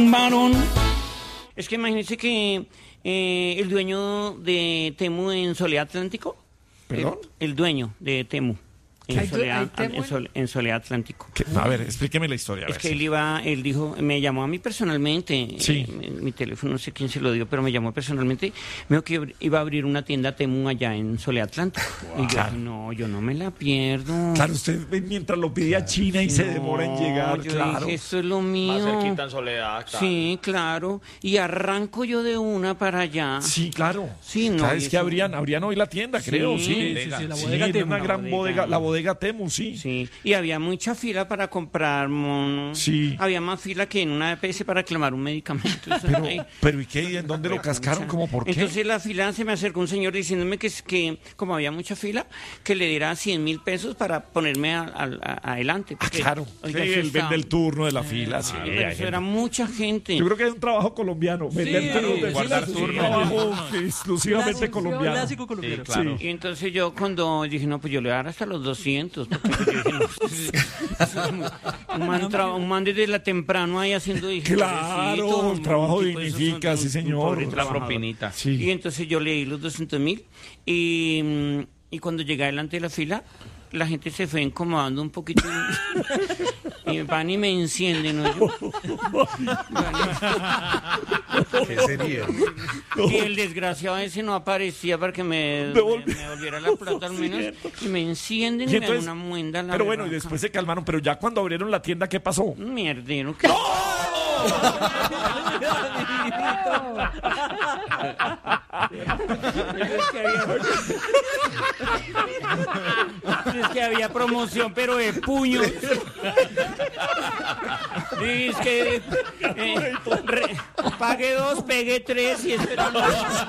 Varón. Es que imagínese que el dueño de Temu en Soledad Atlántico. ¿Perdón? El dueño de Temu en Soledad Atlántico. A ver, explíqueme la historia. Es que él dijo, me llamó a mí personalmente. Sí. Mi teléfono no sé quién se lo dio, pero me llamó personalmente. Me dijo que iba a abrir una tienda Temu allá en Soledad Atlántico. Wow. Y yo dije, no, yo no me la pierdo. Claro, usted mientras lo pide a China y se demora en llegar, yo claro. Dije, esto es lo mío. Más cerquita en Soledad, claro. Sí, claro. Y arranco yo de una para allá. Sí, claro. Sí, no. ¿Sabes que abrían hoy la tienda, creo? Sí, la bodega Temu. Una gran bodega, la bodega Temu, sí. Sí, y había mucha fila para comprar monos. Sí. Había más fila que en una EPS para reclamar un medicamento. Pero ¿y qué? ¿En dónde lo cascaron? ¿Cómo por qué? Entonces la fila, se me acercó un señor diciéndome que como había mucha fila, que le diera 100.000 pesos para ponerme adelante. Ah, claro. Oiga, sí, él vende el turno de la fila. Sí, pero eso era mucha gente. Yo creo que es un trabajo colombiano. Vender turnos de guardar fila. turno. Un trabajo exclusivamente colombiano. Clásico colombiano. Sí, claro. Y entonces yo cuando dije, no, pues yo le voy a dar hasta los 200. Porque yo dije, no, un man desde la temprano ahí haciendo... Dije, claro, el trabajo dignifica, sí señor. La propinita. Sí. Y entonces yo leí los 200.000 y cuando llegué delante de la fila, la gente se fue incomodando un poquito y van y me encienden, ¿no? ¿Qué sería? Y el desgraciado ese no aparecía para que me devolviera la plata al menos, y me encienden y, entonces, me dan una muenda. Pero bueno, y después se calmaron, pero ya cuando abrieron la tienda, ¿qué pasó? Un mierdero. ¿Qué? Es que había promoción, pero de puños. Es que pague 2, pegue 3 y eso era